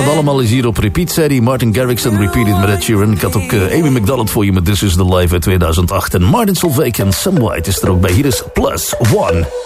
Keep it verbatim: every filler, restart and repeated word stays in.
dat allemaal is hier op repeat, zei hij. Martin Garrix en Repeated met Ed Sheeran. Ik had ook uh, Amy McDonald voor je met This Is The Life uit tweeduizend acht. En Martin Solveig en Sam White is er ook bij. Hier is Plus One.